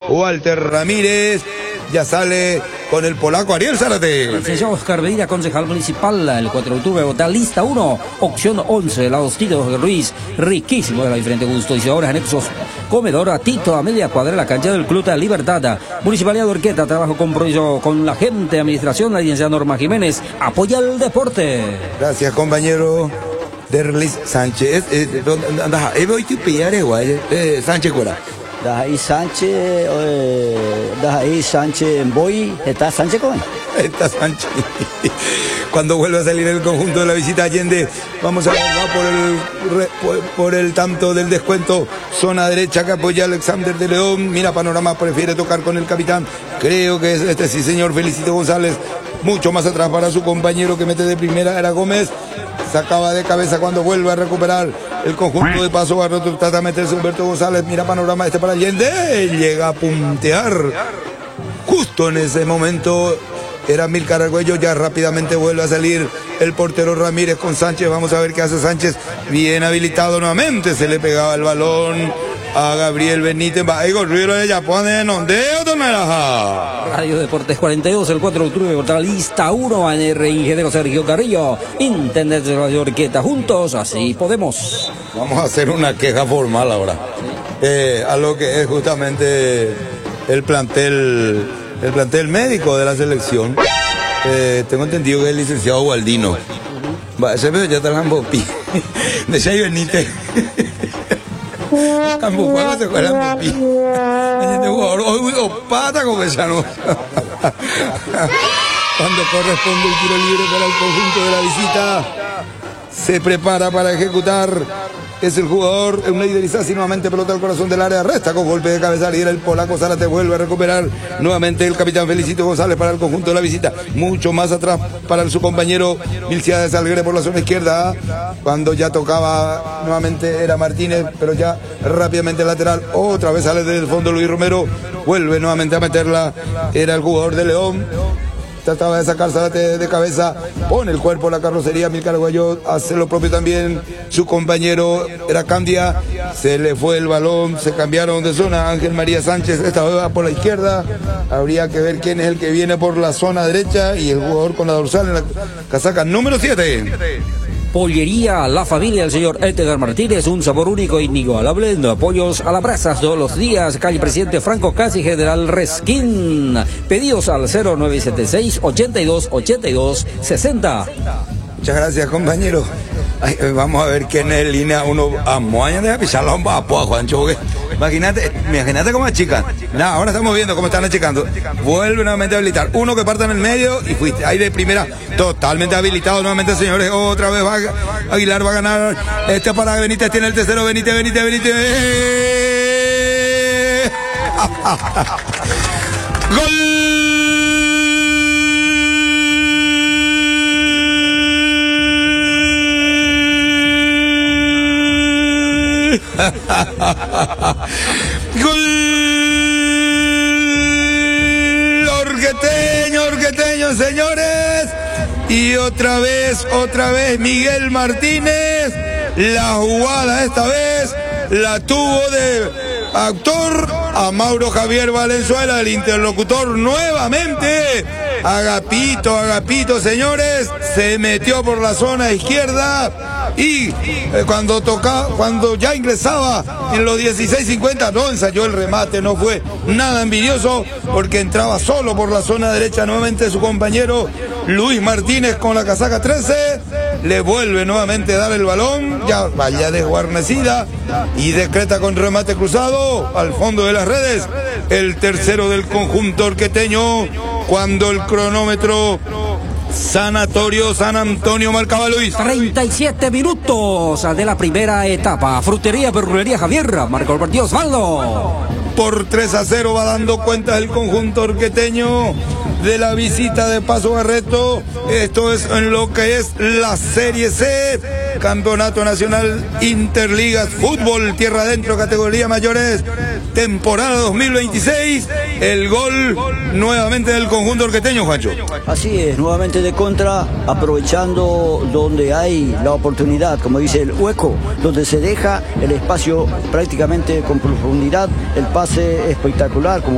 Walter Ramírez. Ya sale con el polaco Ariel Zárate. Señor Oscar Medina, concejal municipal, el 4 de octubre, vota lista 1, opción 11, lados Tito de Ruiz, riquísimo de la diferente gusto. Y ahora anexos, comedor a Tito, a media cuadra, la cancha del Club de Libertad. Municipalidad de Urqueta, trabajo compromiso con la gente de administración, la licenciada Norma Jiménez, apoya el deporte. Gracias, compañero. Derlis Sánchez. Voy a pillar igual, Sánchez Cora. Daí Sánchez en Boy, ¿está Sánchez con? Está Sánchez. Cuando vuelve a salir el conjunto de la visita Allende, vamos a ver por el tanto del descuento. Zona derecha que apoya Alexander de León. Mira panorama, prefiere tocar con el capitán. Creo que es este sí, señor Felicito González. Mucho más atrás para su compañero que mete de primera, era Gómez. Sacaba de cabeza cuando vuelve a recuperar el conjunto de Paso Barroto. Trata de meterse Humberto González. Mira panorama para Allende. Llega a puntear. Justo en ese momento era Milcar Argüello. Ya rápidamente vuelve a salir el portero Ramírez con Sánchez. Vamos a ver qué hace Sánchez. Bien habilitado nuevamente. Se le pegaba el balón a Gabriel Benítez. Radio Deportes 42, el 4 de octubre, portal lista 1, ANR, ingeniero Sergio Carrillo, intendente de Radio Urqueta. Juntos, así podemos. Vamos a hacer una queja formal ahora. A lo que es justamente el plantel médico de la selección. Tengo entendido que es el licenciado Gualdino. Ese ya está en Bopi. De Chay Benítez. Tampoco se juega la Bopi. Este jugador hoy pata con Besano. Cuando corresponde el tiro libre para el conjunto de la visita, se prepara para ejecutar. Es el jugador Euneider Isasi, nuevamente pelota al corazón del área, resta con golpe de cabeza, y era el polaco Zárate, vuelve a recuperar nuevamente el capitán Felicito González para el conjunto de la visita, mucho más atrás para su compañero Milciades Salguero por la zona izquierda, cuando ya tocaba nuevamente era Martínez, pero ya rápidamente lateral, otra vez sale del fondo Luis Romero, vuelve nuevamente a meterla, era el jugador de León. Trataba de sacar Zárate de cabeza, pone el cuerpo en la carrocería, Milcar Argüello hace lo propio también, su compañero era Candia, se le fue el balón, se cambiaron de zona, Ángel María Sánchez, esta vez va por la izquierda, habría que ver quién es el que viene por la zona derecha, y el jugador con la dorsal en la casaca número 7. Pollería La Familia, el señor Edgar Martínez, un sabor único e inigualable, pollos a la brasa todos los días, calle Presidente Franco Casi, General Resquín, pedidos al 0976-8282-60. Muchas gracias, compañero. Ay, vamos a ver quién es en línea, uno a Moaña de pisarla un papo a Juancho. Imagínate cómo achican. Nada, ahora estamos viendo cómo están achicando. Vuelve nuevamente a habilitar. Uno que parta en el medio y fuiste ahí de primera. Totalmente habilitado nuevamente, señores. Otra vez Aguilar va a ganar. Este para Benítez, tiene el tercero. Benítez. ¡Gol! ¡Gol! Orqueteño, señores. Y otra vez Miguel Martínez. La jugada esta vez la tuvo de actor a Mauro Javier Valenzuela, el interlocutor nuevamente. Agapito, señores, se metió por la zona izquierda y cuando ya ingresaba en los 16:50, no ensayó el remate, no fue nada envidioso porque entraba solo por la zona derecha nuevamente su compañero Luis Martínez con la casaca 13, le vuelve nuevamente a dar el balón, ya vaya desguarnecida y decreta con remate cruzado al fondo de las redes, el tercero del conjunto orqueteño, cuando el cronómetro San Antonio marcaba Luis. 37 minutos de la primera etapa. Frutería, Verdulería Javier, marcó el partido Osvaldo. Por 3-0 va dando cuenta el conjunto orqueteño de la visita de Paso Barreto. Esto es en lo que es la Serie C, Campeonato Nacional Interligas Fútbol Tierra Adentro, categoría mayores, temporada 2026. El gol nuevamente del conjunto orqueteño, Juancho. Así es, nuevamente de contra, aprovechando donde hay la oportunidad, como dice el hueco, donde se deja el espacio prácticamente con profundidad, el pase espectacular, como